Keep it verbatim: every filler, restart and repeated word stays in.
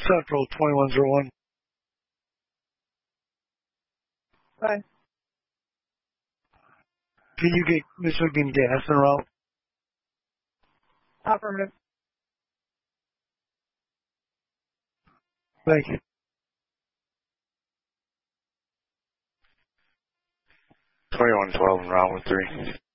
Central twenty-one oh one. Bye. Can you get Michigan gas en route? Affirmative. Thank you. twenty-one twelve and round with three.